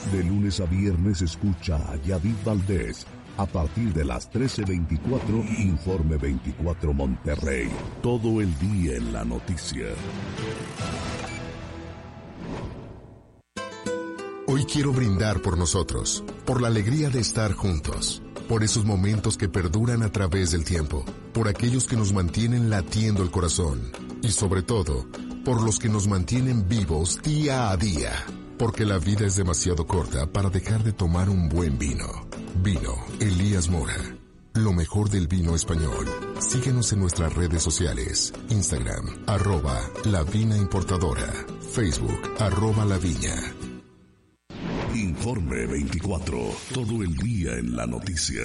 De lunes a viernes escucha a Yadid Valdés. A partir de las 13:24, Informe 24 Monterrey. Todo el día en la noticia. Hoy quiero brindar por nosotros, por la alegría de estar juntos, por esos momentos que perduran a través del tiempo, por aquellos que nos mantienen latiendo el corazón y sobre todo, por los que nos mantienen vivos día a día, porque la vida es demasiado corta para dejar de tomar un buen vino. Vino Elías Mora, lo mejor del vino español. Síguenos en nuestras redes sociales, Instagram, @lavinaimportadora, Facebook, @laviña. Informe 24, todo el día en la noticia.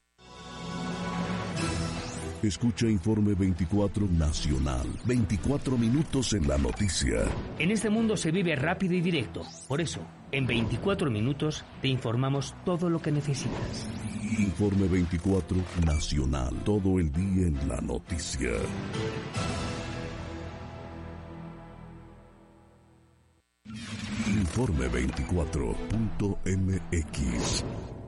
Escucha Informe 24 Nacional, 24 minutos en la noticia. En este mundo se vive rápido y directo. Por eso, en 24 minutos te informamos todo lo que necesitas. Informe 24 Nacional, todo el día en la noticia. Informe 24.mx.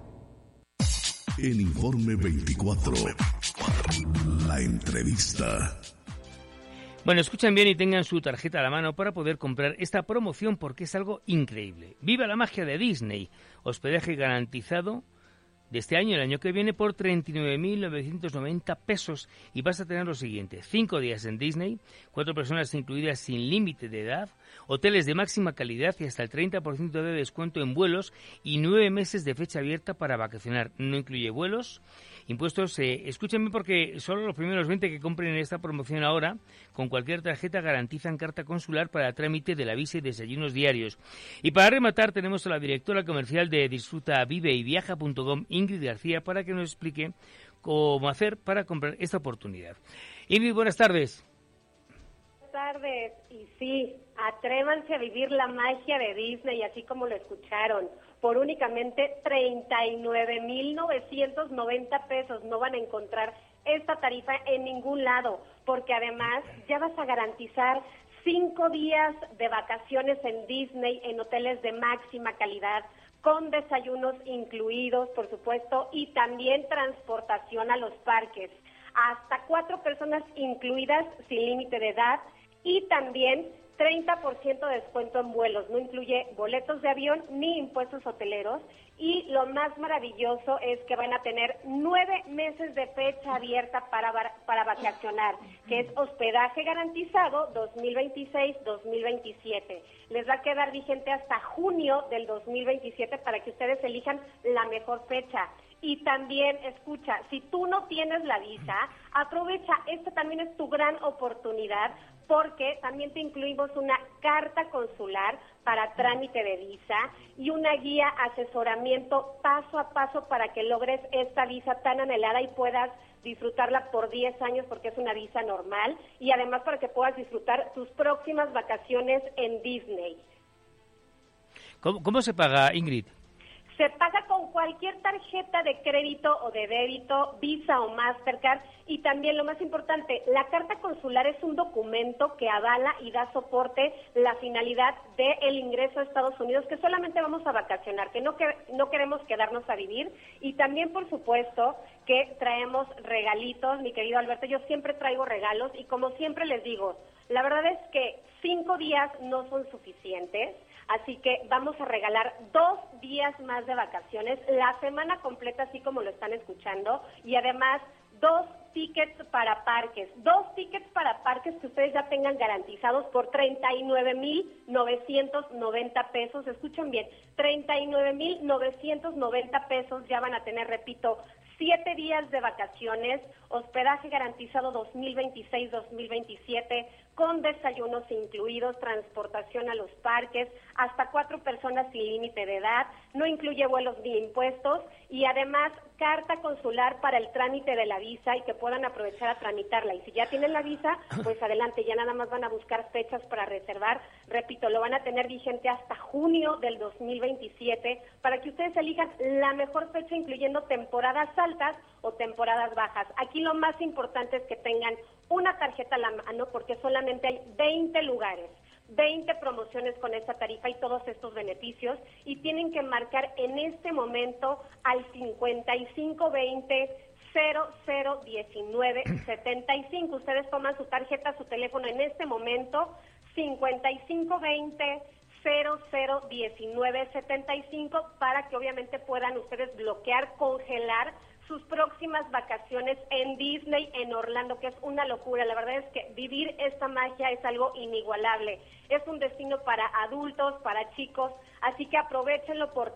En Informe 24, la entrevista. Bueno, escuchen bien y tengan su tarjeta a la mano para poder comprar esta promoción porque es algo increíble. ¡Viva la magia de Disney! Hospedaje garantizado de este año, el año que viene, por 39.990 pesos. Y vas a tener lo siguiente: 5 días en Disney, 4 personas incluidas sin límite de edad, hoteles de máxima calidad y hasta el 30% de descuento en vuelos y 9 meses de fecha abierta para vacacionar. No incluye vuelos, impuestos. Escúchenme porque solo los primeros 20 que compren esta promoción ahora, con cualquier tarjeta, garantizan carta consular para trámite de la visa y desayunos diarios. Y para rematar tenemos a la directora comercial de disfrutaviveYviaja.com, Ingrid García, para que nos explique cómo hacer para comprar esta oportunidad. Ingrid, buenas tardes. Buenas tardes, y sí, atrévanse a vivir la magia de Disney, así como lo escucharon, por únicamente 39.990 pesos. No van a encontrar esta tarifa en ningún lado, porque además ya vas a garantizar 5 días de vacaciones en Disney, en hoteles de máxima calidad, con desayunos incluidos, por supuesto, y también transportación a los parques. Hasta 4 personas incluidas sin límite de edad y también 30% de descuento en vuelos. No incluye boletos de avión ni impuestos hoteleros. Y lo más maravilloso es que van a tener 9 meses de fecha abierta para vacacionar, que es hospedaje garantizado 2026-2027. Les va a quedar vigente hasta junio del 2027 para que ustedes elijan la mejor fecha. Y también, escucha, si tú no tienes la visa, aprovecha, esta también es tu gran oportunidad, porque también te incluimos una carta consular para trámite de visa y una guía asesoramiento paso a paso para que logres esta visa tan anhelada y puedas disfrutarla por 10 años porque es una visa normal, y además para que puedas disfrutar tus próximas vacaciones en Disney. ¿Cómo se paga, Ingrid? Se paga con cualquier tarjeta de crédito o de débito, Visa o Mastercard, y también lo más importante, la carta consular es un documento que avala y da soporte la finalidad del ingreso a Estados Unidos, que solamente vamos a vacacionar, que no queremos quedarnos a vivir, y también, por supuesto, que traemos regalitos, mi querido Alberto. Yo siempre traigo regalos y como siempre les digo, la verdad es que 5 días no son suficientes. Así que vamos a regalar 2 días más de vacaciones, la semana completa, así como lo están escuchando, y además 2 tickets para parques. 2 tickets para parques que ustedes ya tengan garantizados por 39.990 pesos. Escuchen bien, 39.990 pesos ya van a tener, repito, 7 días de vacaciones, hospedaje garantizado 2026-2027, con desayunos incluidos, transportación a los parques, hasta 4 personas sin límite de edad, no incluye vuelos ni impuestos, y además carta consular para el trámite de la visa y que puedan aprovechar a tramitarla. Y si ya tienen la visa, pues adelante, ya nada más van a buscar fechas para reservar. Repito, lo van a tener vigente hasta junio del 2027 para que ustedes elijan la mejor fecha, incluyendo temporadas altas o temporadas bajas. Aquí lo más importante es que tengan una tarjeta a la mano porque solamente hay 20 lugares. 20 promociones con esta tarifa y todos estos beneficios, y tienen que marcar en este momento al 5520-001975. Ustedes toman su tarjeta, su teléfono en este momento, 5520-001975, para que obviamente puedan ustedes bloquear, congelar sus próximas vacaciones en Disney, en Orlando, que es una locura. La verdad es que vivir esta magia es algo inigualable. Es un destino para adultos, para chicos, así que aprovechenlo por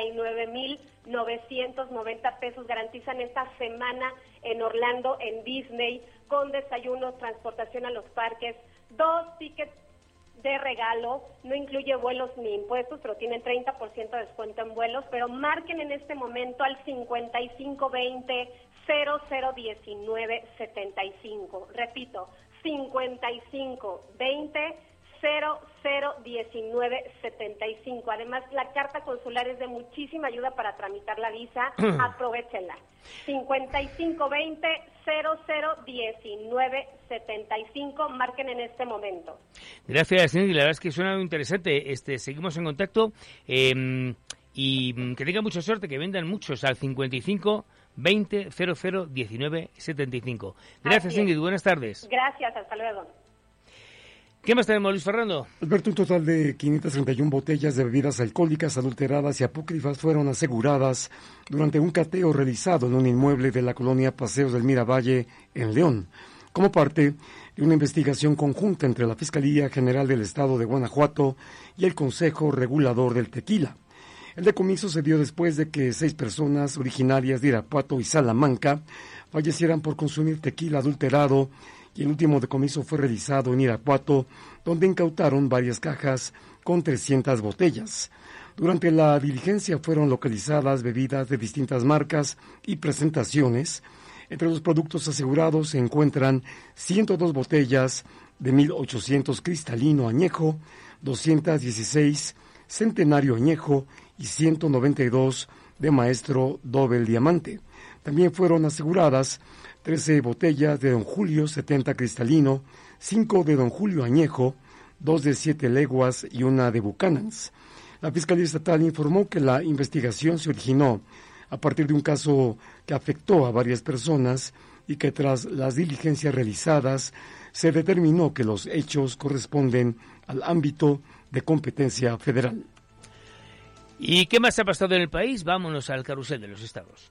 39,990 pesos. Garantizan esta semana en Orlando, en Disney, con desayunos, transportación a los parques, 2 tickets de regalo, no incluye vuelos ni impuestos, pero tienen 30% de descuento en vuelos, pero marquen en este momento al 5520-001975. Repito, 5520-001975. Además, la carta consular es de muchísima ayuda para tramitar la visa. Aprovechenla. 5520-001975. Marquen en este momento. Gracias, Cindy. La verdad es que suena muy interesante. Seguimos en contacto y que tengan mucha suerte, que vendan muchos al 5520-001975. Gracias, Ingrid. Buenas tardes. Gracias. Hasta luego. ¿Qué más tenemos, Luis Fernando? Alberto, un total de 531 botellas de bebidas alcohólicas adulteradas y apócrifas fueron aseguradas durante un cateo realizado en un inmueble de la colonia Paseos del Miravalle, en León, como parte de una investigación conjunta entre la Fiscalía General del Estado de Guanajuato y el Consejo Regulador del Tequila. El decomiso se dio después de que 6 personas originarias de Irapuato y Salamanca fallecieran por consumir tequila adulterado, y el último decomiso fue realizado en Irapuato, donde incautaron varias cajas con 300 botellas. Durante la diligencia fueron localizadas bebidas de distintas marcas y presentaciones. Entre los productos asegurados se encuentran 102 botellas de 1800 cristalino añejo, 216 centenario añejo y 192 de maestro doble diamante. También fueron aseguradas 13 botellas de Don Julio 70 cristalino, 5 de Don Julio añejo, 2 de 7 leguas y 1 de Buchanan's. La Fiscalía Estatal informó que la investigación se originó a partir de un caso que afectó a varias personas y que tras las diligencias realizadas se determinó que los hechos corresponden al ámbito de competencia federal. ¿Y qué más ha pasado en el país? Vámonos al carrusel de los estados.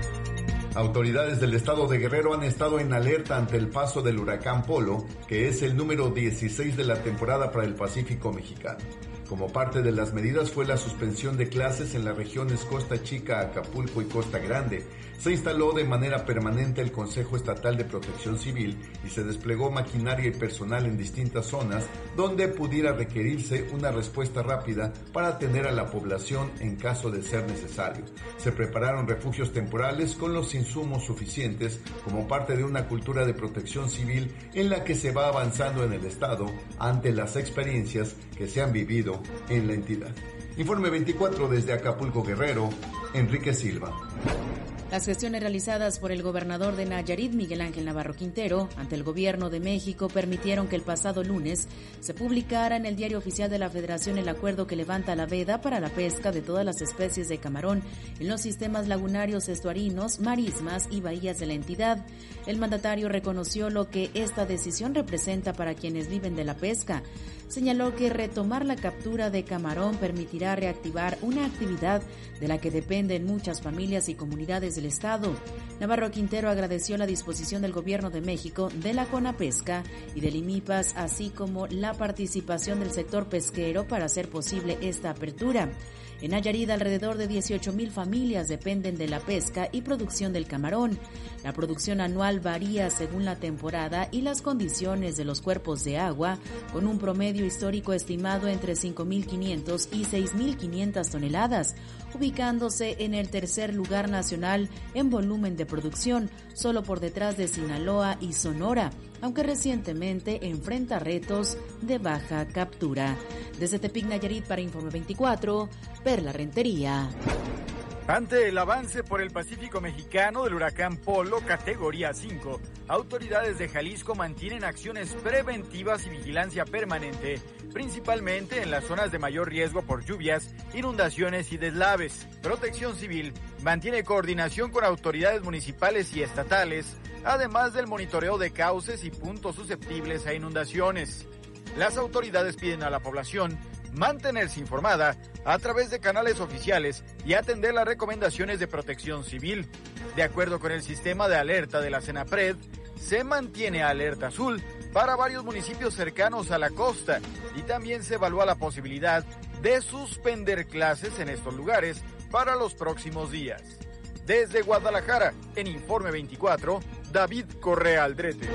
Autoridades del estado de Guerrero han estado en alerta ante el paso del huracán Polo, que es el número 16 de la temporada para el Pacífico mexicano. Como parte de las medidas fue la suspensión de clases en las regiones Costa Chica, Acapulco y Costa Grande. Se instaló de manera permanente el Consejo Estatal de Protección Civil y se desplegó maquinaria y personal en distintas zonas donde pudiera requerirse una respuesta rápida para atender a la población en caso de ser necesario. Se prepararon refugios temporales con los insumos suficientes como parte de una cultura de protección civil en la que se va avanzando en el estado ante las experiencias que se han vivido en la entidad. Informe 24 desde Acapulco, Guerrero, Enrique Silva. Las gestiones realizadas por el gobernador de Nayarit, Miguel Ángel Navarro Quintero, ante el gobierno de México permitieron que el pasado lunes se publicara en el Diario Oficial de la Federación el acuerdo que levanta la veda para la pesca de todas las especies de camarón en los sistemas lagunarios, estuarinos, marismas y bahías de la entidad. El mandatario reconoció lo que esta decisión representa para quienes viven de la pesca. Señaló que retomar la captura de camarón permitirá reactivar una actividad de la que dependen muchas familias y comunidades del estado. Navarro Quintero agradeció la disposición del Gobierno de México, de la CONAPESCA y del IMIPAS, así como la participación del sector pesquero para hacer posible esta apertura. En Nayarit, alrededor de 18,000 familias dependen de la pesca y producción del camarón. La producción anual varía según la temporada y las condiciones de los cuerpos de agua, con un promedio histórico estimado entre 5,500 y 6,500 toneladas, ubicándose en el tercer lugar nacional en volumen de producción, solo por detrás de Sinaloa y Sonora, aunque recientemente enfrenta retos de baja captura. Desde Tepic, Nayarit, para Informe 24, Perla Rentería. Ante el avance por el Pacífico mexicano del huracán Polo, categoría 5, autoridades de Jalisco mantienen acciones preventivas y vigilancia permanente principalmente en las zonas de mayor riesgo por lluvias, inundaciones y deslaves. Protección Civil mantiene coordinación con autoridades municipales y estatales, además del monitoreo de cauces y puntos susceptibles a inundaciones. Las autoridades piden a la población mantenerse informada a través de canales oficiales y atender las recomendaciones de Protección Civil. De acuerdo con el sistema de alerta de la Senapred, se mantiene alerta azul para varios municipios cercanos a la costa y también se evalúa la posibilidad de suspender clases en estos lugares para los próximos días. Desde Guadalajara, en Informe 24, David Correa Aldrete.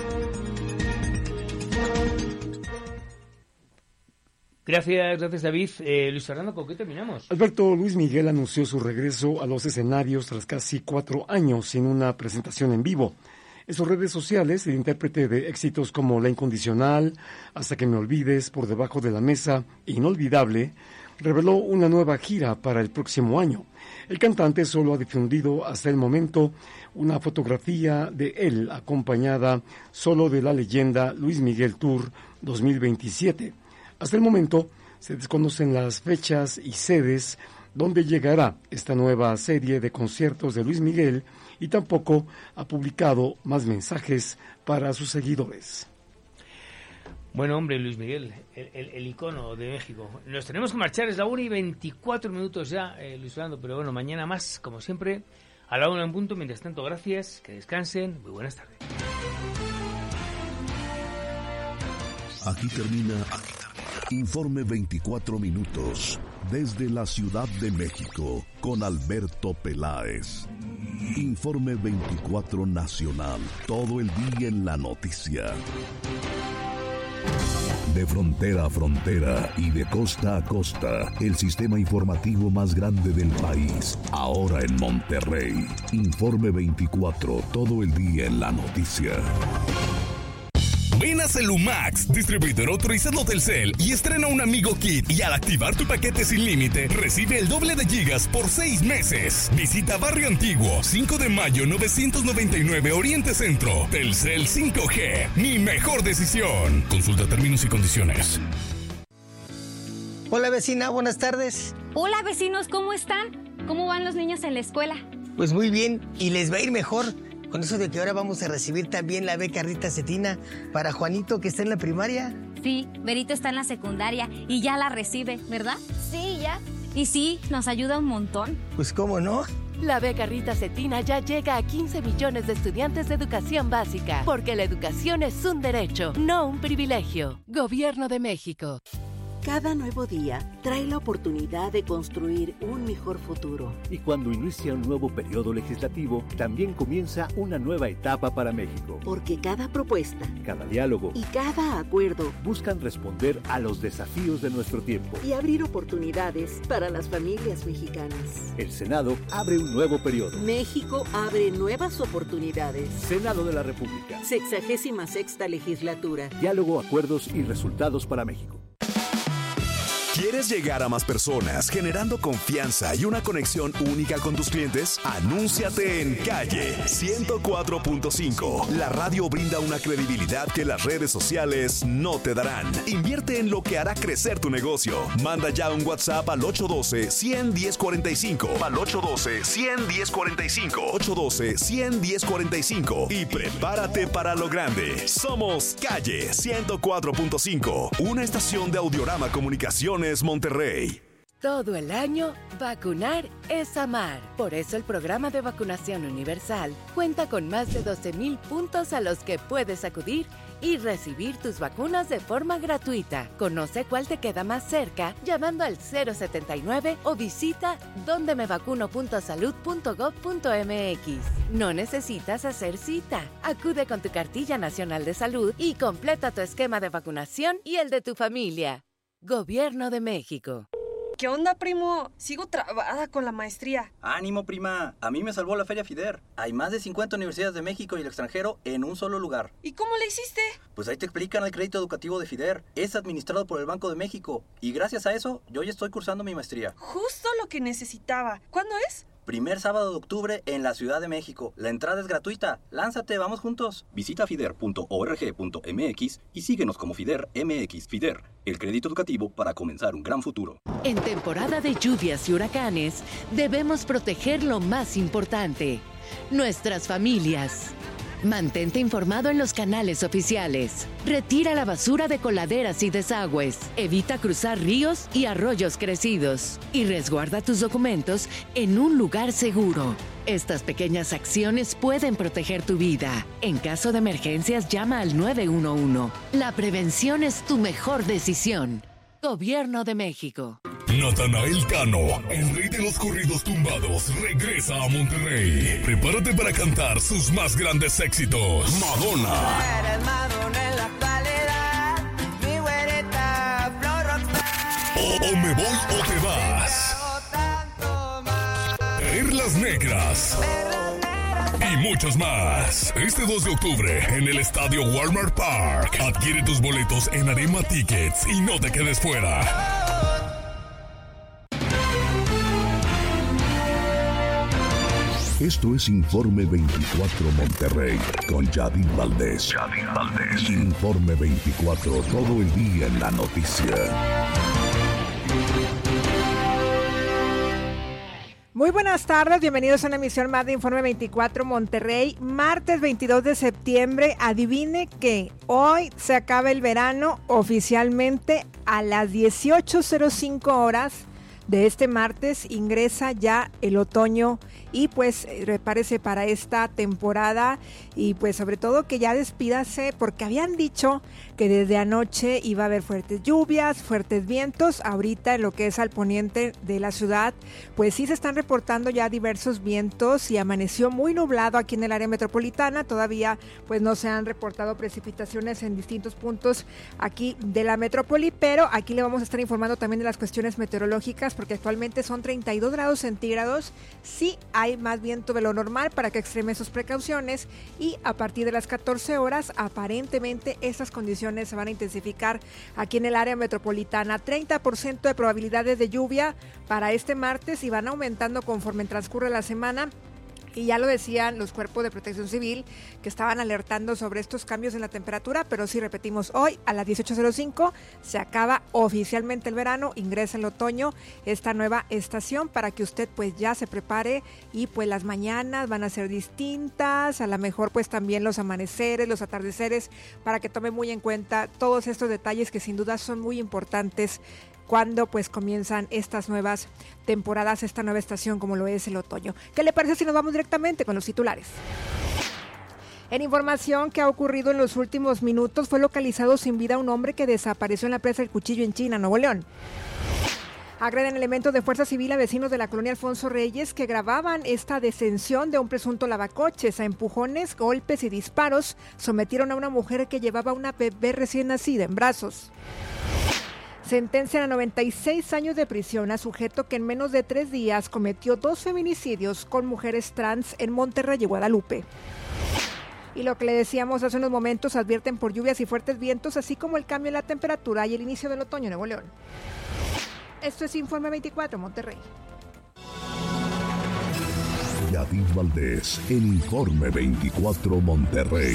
Gracias David. Luis Fernando, ¿con qué terminamos? Alberto Luis Miguel anunció su regreso a los escenarios tras casi 4 años sin una presentación en vivo. En sus redes sociales, el intérprete de éxitos como La Incondicional, Hasta que me olvides, Por debajo de la mesa e Inolvidable, reveló una nueva gira para el próximo año. El cantante solo ha difundido hasta el momento una fotografía de él acompañada solo de la leyenda Luis Miguel Tour 2027. Hasta el momento se desconocen las fechas y sedes donde llegará esta nueva serie de conciertos de Luis Miguel y tampoco ha publicado más mensajes para sus seguidores. Bueno, hombre, Luis Miguel, el icono de México. Nos tenemos que marchar, es la 1:24 ya, Luis Fernando, pero bueno, mañana más, como siempre, a la 1 en punto. Mientras tanto, gracias, que descansen, muy buenas tardes. Aquí termina Informe 24 minutos desde la Ciudad de México con Alberto Peláez. Informe 24 nacional, todo el día en la noticia. De frontera a frontera y de costa a costa, el sistema informativo más grande del país, ahora en Monterrey. Informe 24, todo el día en la noticia. Ven a Celumax, distribuidor autorizado Telcel, y estrena un Amigo Kit, y al activar tu paquete sin límite, recibe el doble de gigas por 6 meses. Visita Barrio Antiguo, 5 de mayo 999 Oriente Centro. Telcel 5G, mi mejor decisión. Consulta términos y condiciones. Hola vecina, buenas tardes. Hola vecinos, ¿cómo están? ¿Cómo van los niños en la escuela? Pues muy bien, y les va a ir mejor. Con eso de que ahora vamos a recibir también la beca Rita Cetina para Juanito, que está en la primaria. Sí, Berito está en la secundaria y ya la recibe, ¿verdad? Sí, ya. Y sí, nos ayuda un montón. Pues cómo no. La beca Rita Cetina ya llega a 15 millones de estudiantes de educación básica, porque la educación es un derecho, no un privilegio. Gobierno de México. Cada nuevo día trae la oportunidad de construir un mejor futuro. Y cuando inicia un nuevo periodo legislativo, también comienza una nueva etapa para México. Porque cada propuesta, cada diálogo y cada acuerdo buscan responder a los desafíos de nuestro tiempo y abrir oportunidades para las familias mexicanas. El Senado abre un nuevo periodo. México abre nuevas oportunidades. Senado de la República. 66ª legislatura. Diálogo, acuerdos y resultados para México. ¿Quieres llegar a más personas generando confianza y una conexión única con tus clientes? Anúnciate en Calle 104.5. La radio brinda una credibilidad que las redes sociales no te darán. Invierte en lo que hará crecer tu negocio. Manda ya un WhatsApp al 812-100-1045. Al 812-100-1045. 812-100-1045. Y prepárate para lo grande. Somos Calle 104.5. Una estación de Audiorama Comunicaciones Monterrey. Todo el año, vacunar es amar. Por eso el programa de vacunación universal cuenta con más de 12,000 puntos a los que puedes acudir y recibir tus vacunas de forma gratuita. Conoce cuál te queda más cerca llamando al 079 o visita dondemevacuno.salud.gov.mx. No necesitas hacer cita. Acude con tu cartilla nacional de salud y completa tu esquema de vacunación y el de tu familia. Gobierno de México. ¿Qué onda, primo? Sigo trabada con la maestría. ¡Ánimo, prima! A mí me salvó la Feria FIDER. Hay más de 50 universidades de México y el extranjero en un solo lugar. ¿Y cómo le hiciste? Pues ahí te explican el crédito educativo de FIDER. Es administrado por el Banco de México. Y gracias a eso, yo ya estoy cursando mi maestría. Justo lo que necesitaba. ¿Cuándo es? primer sábado de octubre en la Ciudad de México. La entrada es gratuita. Lánzate, vamos juntos. Visita fider.org.mx y síguenos como Fider MX. Fider, el crédito educativo para comenzar un gran futuro. En temporada de lluvias y huracanes, debemos proteger lo más importante, nuestras familias. Mantente informado en los canales oficiales. Retira la basura de coladeras y desagües. Evita cruzar ríos y arroyos crecidos. Y resguarda tus documentos en un lugar seguro. Estas pequeñas acciones pueden proteger tu vida. En caso de emergencias, llama al 911. La prevención es tu mejor decisión. Gobierno de México. Natanael Cano, el rey de los corridos tumbados, regresa a Monterrey. Prepárate para cantar sus más grandes éxitos. Madonna. Eres Madonna en la actualidad, mi güerita, Flor Rockstar. O me voy o te vas. Perlas Negras. Y muchos más. Este 2 de octubre en el estadio Walmart Park. Adquiere tus boletos en Arema Tickets y no te quedes fuera. Esto es Informe 24 Monterrey con Yadid Valdés. Informe 24, todo el día en la noticia. Muy buenas tardes, bienvenidos a una emisión más de Informe 24 Monterrey, martes 22 de septiembre. Adivine que hoy se acaba el verano oficialmente a las 18:05 horas de este martes. Ingresa ya el otoño y pues prepárese para esta temporada y pues sobre todo que ya despídase, porque habían dicho que desde anoche iba a haber fuertes lluvias, fuertes vientos. Ahorita en lo que es al poniente de la ciudad pues sí se están reportando ya diversos vientos y amaneció muy nublado aquí en el área metropolitana. Todavía pues no se han reportado precipitaciones en distintos puntos aquí de la metrópoli, pero aquí le vamos a estar informando también de las cuestiones meteorológicas, porque actualmente son 32 grados centígrados. Sí hay más viento de lo normal para que extreme sus precauciones, y a partir de las 14 horas aparentemente estas condiciones se van a intensificar aquí en el área metropolitana. 30% de probabilidades de lluvia para este martes y van aumentando conforme transcurre la semana. Y ya lo decían los cuerpos de protección civil que estaban alertando sobre estos cambios en la temperatura, pero sí repetimos, hoy a las 18:05 se acaba oficialmente el verano, ingresa el otoño, esta nueva estación, para que usted pues ya se prepare y pues las mañanas van a ser distintas, a lo mejor pues también los amaneceres, los atardeceres, para que tome muy en cuenta todos estos detalles que sin duda son muy importantes cuando pues comienzan estas nuevas temporadas, esta nueva estación como lo es el otoño. ¿Qué le parece si nos vamos directamente con los titulares? En información que ha ocurrido en los últimos minutos, fue localizado sin vida un hombre que desapareció en la presa El Cuchillo en China, Nuevo León. Agreden elementos de Fuerza Civil a vecinos de la colonia Alfonso Reyes que grababan esta detención de un presunto lavacoches. A empujones, golpes y disparos sometieron a una mujer que llevaba una bebé recién nacida en brazos. Sentencian a 96 años de prisión a sujeto que en menos de 3 días cometió 2 feminicidios con mujeres trans en Monterrey y Guadalupe. Y lo que le decíamos hace unos momentos, advierten por lluvias y fuertes vientos, así como el cambio en la temperatura y el inicio del otoño en Nuevo León. Esto es Informe 24 Monterrey. Yadid Valdés, en Informe 24 Monterrey.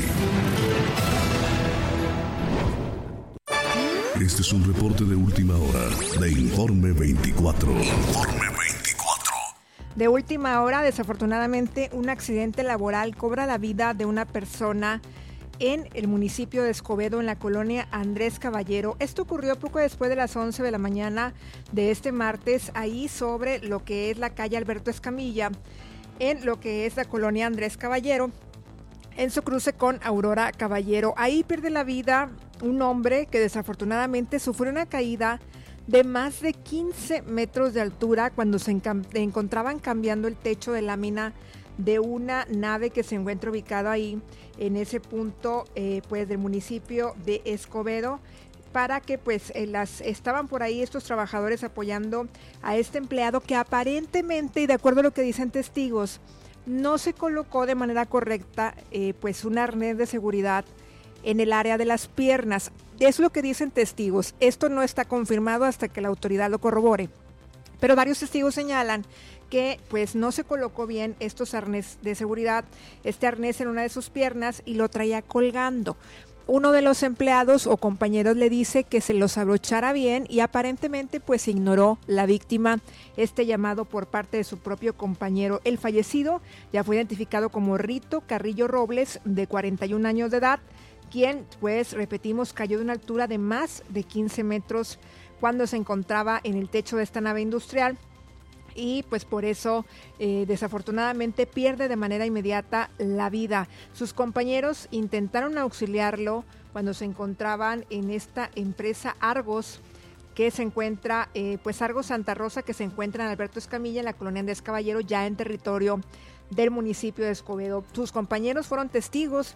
Este es un reporte de última hora de Informe 24. Informe 24. De última hora, desafortunadamente, un accidente laboral cobra la vida de una persona en el municipio de Escobedo, en la colonia Andrés Caballero. Esto ocurrió poco después de las 11 de la mañana de este martes, ahí sobre lo que es la calle Alberto Escamilla, en lo que es la colonia Andrés Caballero, en su cruce con Aurora Caballero. Ahí pierde la vida un hombre que desafortunadamente sufrió una caída de más de 15 metros de altura cuando se encontraban cambiando el techo de lámina de una nave que se encuentra ubicado ahí en ese punto pues del municipio de Escobedo, para que pues estaban por ahí estos trabajadores apoyando a este empleado que aparentemente, y de acuerdo a lo que dicen testigos, no se colocó de manera correcta pues un arnés de seguridad en el área de las piernas. Es lo que dicen testigos. Esto no está confirmado hasta que la autoridad lo corrobore. Pero varios testigos señalan que pues no se colocó bien estos arnés de seguridad, este arnés en una de sus piernas y lo traía colgando. Uno de los empleados o compañeros le dice que se los abrochara bien y aparentemente pues ignoró la víctima este llamado por parte de su propio compañero. El fallecido ya fue identificado como Rito Carrillo Robles, de 41 años de edad, quien pues repetimos cayó de una altura de más de 15 metros cuando se encontraba en el techo de esta nave industrial. Y pues por eso desafortunadamente pierde de manera inmediata la vida. Sus compañeros intentaron auxiliarlo cuando se encontraban en esta empresa Argos, que se encuentra, pues Argos Santa Rosa, que se encuentra en Alberto Escamilla, en la colonia Andrés Caballero, ya en territorio del municipio de Escobedo. Sus compañeros fueron testigos,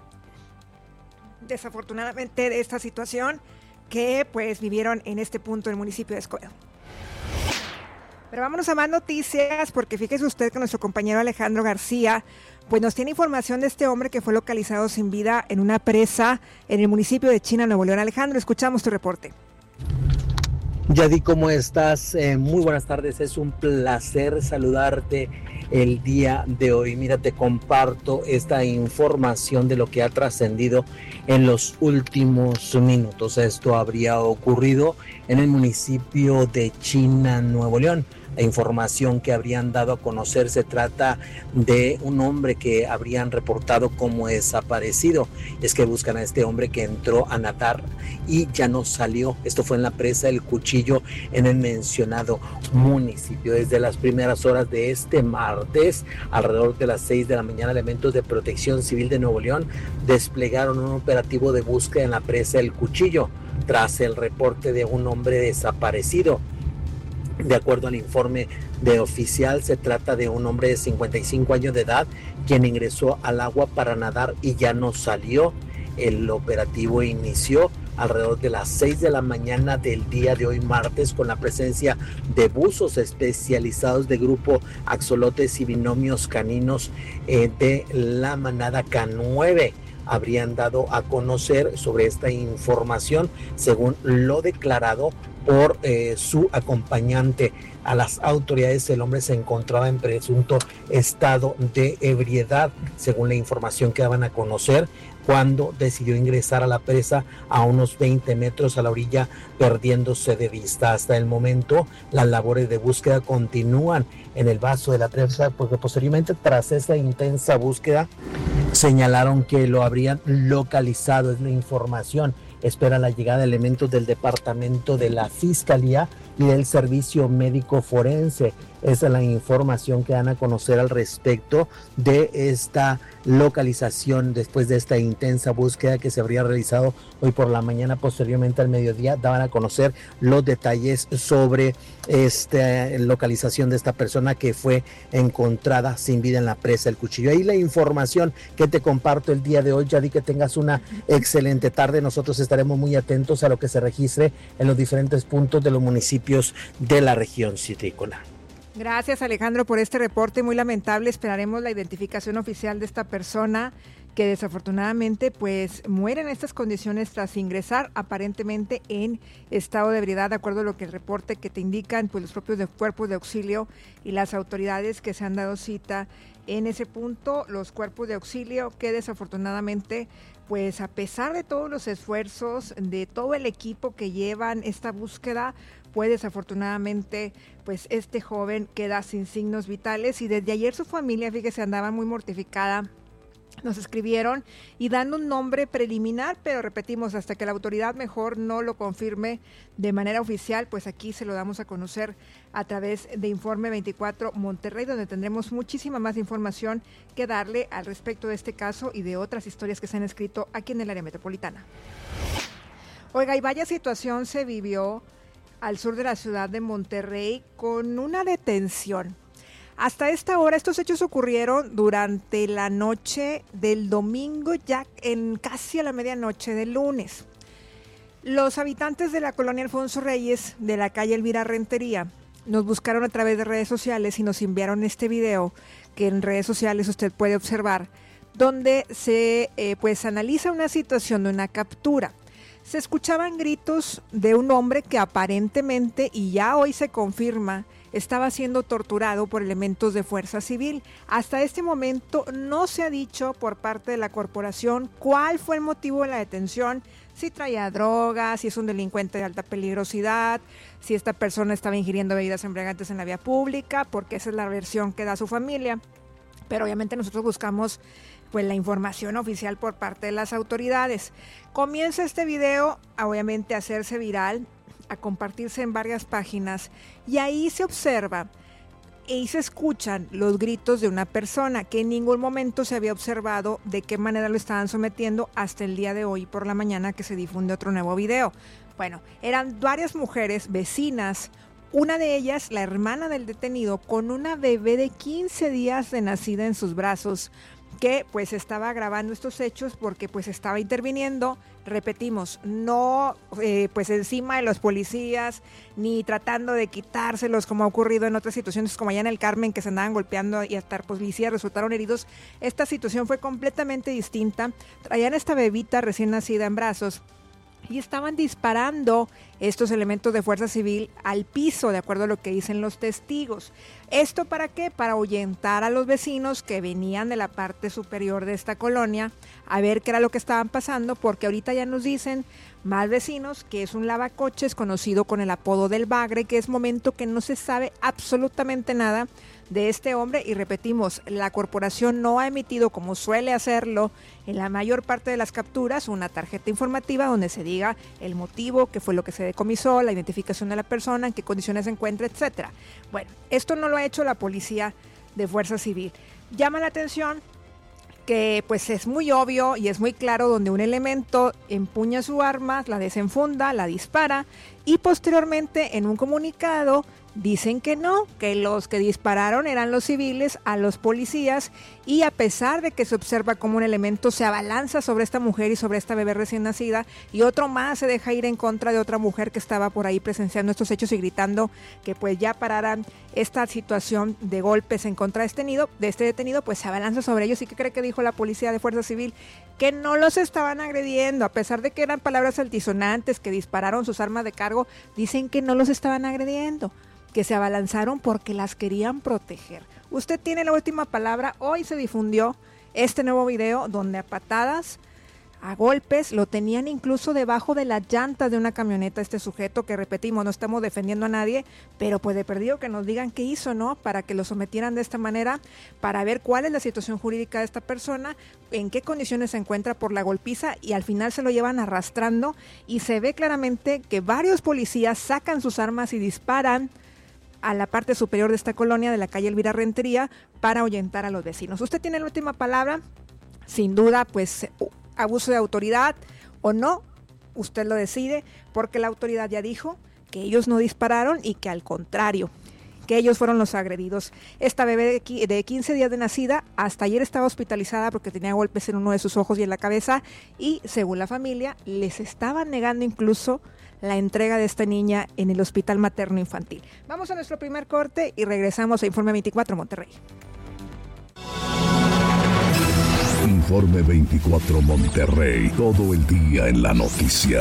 desafortunadamente, de esta situación que pues vivieron en este punto del municipio de Escobedo. Pero vámonos a más noticias, porque fíjese usted que nuestro compañero Alejandro García pues nos tiene información de este hombre que fue localizado sin vida en una presa en el municipio de China, Nuevo León. Alejandro, escuchamos tu reporte. Yadi, ¿cómo estás? Muy buenas tardes, es un placer saludarte el día de hoy. Mira, te comparto esta información de lo que ha trascendido en los últimos minutos. Esto habría ocurrido en el municipio de China, Nuevo León. La información que habrían dado a conocer se trata de un hombre que habrían reportado como desaparecido. Es que buscan a este hombre que entró a nadar y ya no salió. Esto fue en la presa El Cuchillo, en el mencionado municipio. Desde las primeras horas de este martes, alrededor de las 6 de la mañana, elementos de Protección Civil de Nuevo León desplegaron un operativo de búsqueda en la presa El Cuchillo tras el reporte de un hombre desaparecido. De acuerdo al informe de oficial, se trata de un hombre de 55 años de edad quien ingresó al agua para nadar y ya no salió. El operativo inició alrededor de las 6 de la mañana del día de hoy martes, con la presencia de buzos especializados de grupo Axolotes y binomios caninos de la manada K9. Habrían dado a conocer sobre esta información, según lo declarado por su acompañante a las autoridades. El hombre se encontraba en presunto estado de ebriedad, según la información que daban a conocer, cuando decidió ingresar a la presa a unos 20 metros a la orilla, perdiéndose de vista. Hasta el momento, las labores de búsqueda continúan en el vaso de la presa, porque posteriormente, tras esa intensa búsqueda, señalaron que lo habrían localizado. Es la información. Espera la llegada de elementos del departamento de la Fiscalía y del Servicio Médico Forense. Esa es la información que dan a conocer al respecto de esta localización después de esta intensa búsqueda que se habría realizado hoy por la mañana. Posteriormente, al mediodía, daban a conocer los detalles sobre esta localización de esta persona que fue encontrada sin vida en la presa El Cuchillo. Ahí la información que te comparto el día de hoy. Ya di que tengas una excelente tarde. Nosotros estaremos muy atentos a lo que se registre en los diferentes puntos de los municipios de la región citrícola. Gracias, Alejandro, por este reporte muy lamentable. Esperaremos la identificación oficial de esta persona que desafortunadamente pues muere en estas condiciones tras ingresar aparentemente en estado de ebriedad, de acuerdo a lo que el reporte que te indican pues los propios cuerpos de auxilio y las autoridades que se han dado cita en ese punto. Los cuerpos de auxilio que desafortunadamente pues a pesar de todos los esfuerzos de todo el equipo que llevan esta búsqueda, pues desafortunadamente pues este joven queda sin signos vitales, y desde ayer su familia, fíjese, andaba muy mortificada. Nos escribieron y dan un nombre preliminar, pero repetimos, hasta que la autoridad mejor no lo confirme de manera oficial, pues aquí se lo damos a conocer a través de Informe 24 Monterrey, donde tendremos muchísima más información que darle al respecto de este caso y de otras historias que se han escrito aquí en el área metropolitana. Oiga, y vaya situación se vivió al sur de la ciudad de Monterrey con una detención. Hasta esta hora, estos hechos ocurrieron durante la noche del domingo, ya en casi a la medianoche del lunes. Los habitantes de la colonia Alfonso Reyes, de la calle Elvira Rentería, nos buscaron a través de redes sociales y nos enviaron este video que en redes sociales usted puede observar, donde se pues analiza una situación de una captura. Se escuchaban gritos de un hombre que aparentemente, y ya hoy se confirma, estaba siendo torturado por elementos de Fuerza Civil. Hasta este momento no se ha dicho por parte de la corporación cuál fue el motivo de la detención, si traía drogas, si es un delincuente de alta peligrosidad, si esta persona estaba ingiriendo bebidas embriagantes en la vía pública, porque esa es la versión que da su familia. Pero obviamente nosotros buscamos pues la información oficial por parte de las autoridades. Comienza este video obviamente a hacerse viral, a compartirse en varias páginas, y ahí se observa y se escuchan los gritos de una persona que en ningún momento se había observado de qué manera lo estaban sometiendo hasta el día de hoy por la mañana que se difunde otro nuevo video. Bueno, eran varias mujeres vecinas, una de ellas, la hermana del detenido, con una bebé de 15 días de nacida en sus brazos, que pues estaba grabando estos hechos porque pues estaba interviniendo, repetimos, no pues encima de los policías, ni tratando de quitárselos como ha ocurrido en otras situaciones como allá en el Carmen, que se andaban golpeando y hasta policías resultaron heridos. Esta situación fue completamente distinta. Traían esta bebita recién nacida en brazos y estaban disparando estos elementos de Fuerza Civil al piso, de acuerdo a lo que dicen los testigos. ¿Esto para qué? Para ahuyentar a los vecinos que venían de la parte superior de esta colonia a ver qué era lo que estaban pasando, porque ahorita ya nos dicen más vecinos que es un lavacoches conocido con el apodo del Bagre, que es momento que no se sabe absolutamente nada de este hombre. Y repetimos, la corporación no ha emitido, como suele hacerlo en la mayor parte de las capturas, una tarjeta informativa donde se diga el motivo, qué fue lo que se decomisó, la identificación de la persona, en qué condiciones se encuentra, etcétera. Bueno, esto no lo ha hecho la policía de Fuerza Civil. Llama la atención que pues es muy obvio y es muy claro donde un elemento empuña su arma, la desenfunda, la dispara y posteriormente en un comunicado dicen que no, que los que dispararon eran los civiles a los policías, y a pesar de que se observa como un elemento se abalanza sobre esta mujer y sobre esta bebé recién nacida, y otro más se deja ir en contra de otra mujer que estaba por ahí presenciando estos hechos y gritando que pues ya pararan esta situación de golpes en contra de este detenido, pues se abalanza sobre ellos. ¿Y qué cree que dijo la policía de Fuerza Civil? Que no los estaban agrediendo, a pesar de que eran palabras altisonantes, que dispararon sus armas de cargo, dicen que no los estaban agrediendo, que se abalanzaron porque las querían proteger. Usted tiene la última palabra. Hoy se difundió este nuevo video donde a patadas, a golpes, lo tenían incluso debajo de las llantas de una camioneta este sujeto, que repetimos, no estamos defendiendo a nadie, pero pues de perdido que nos digan qué hizo, ¿no? Para que lo sometieran de esta manera, para ver cuál es la situación jurídica de esta persona, en qué condiciones se encuentra por la golpiza, y al final se lo llevan arrastrando y se ve claramente que varios policías sacan sus armas y disparan a la parte superior de esta colonia de la calle Elvira Rentería para ahuyentar a los vecinos. Usted tiene la última palabra, sin duda, pues abuso de autoridad o no, usted lo decide, porque la autoridad ya dijo que ellos no dispararon y que al contrario, que ellos fueron los agredidos. Esta bebé de 15 días de nacida hasta ayer estaba hospitalizada porque tenía golpes en uno de sus ojos y en la cabeza, y según la familia les estaban negando incluso la entrega de esta niña en el Hospital Materno Infantil. Vamos a nuestro primer corte y regresamos a Informe 24 Monterrey. Informe 24 Monterrey, todo el día en la noticia.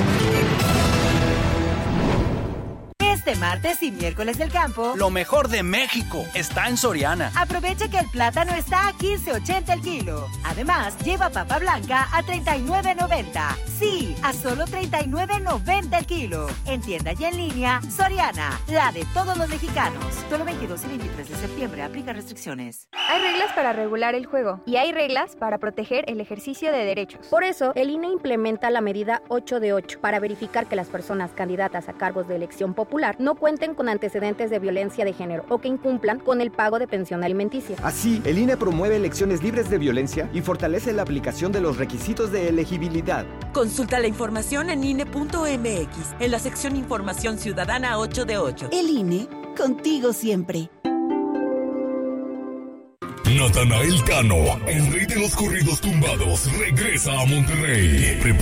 Este martes y miércoles del campo, lo mejor de México está en Soriana. Aprovecha que el plátano está a $15.80 el kilo. Además, lleva papa blanca a $39.90. Sí, a solo $39.90 el kilo. En tienda y en línea, Soriana, la de todos los mexicanos. Solo 22 y 23 de septiembre, aplica restricciones. Hay reglas para regular el juego y hay reglas para proteger el ejercicio de derechos. Por eso, el INE implementa la medida 8 de 8 para verificar que las personas candidatas a cargos de elección popular no cuenten con antecedentes de violencia de género o que incumplan con el pago de pensión alimenticia. Así, el INE promueve elecciones libres de violencia y fortalece la aplicación de los requisitos de elegibilidad. Consulta la información en INE.mx, en la sección Información Ciudadana 8 de 8. El INE, contigo siempre. Natanael Cano, el rey de los corridos tumbados, regresa a Monterrey. Prepara